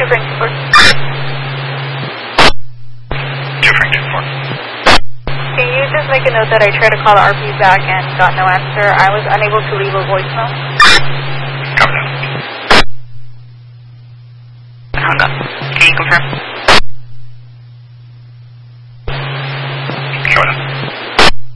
2.24. Can you just make a note that I tried to call the RP back and got no answer? I was unable to leave a voicemail. Copy that. Hung up. Can you confirm?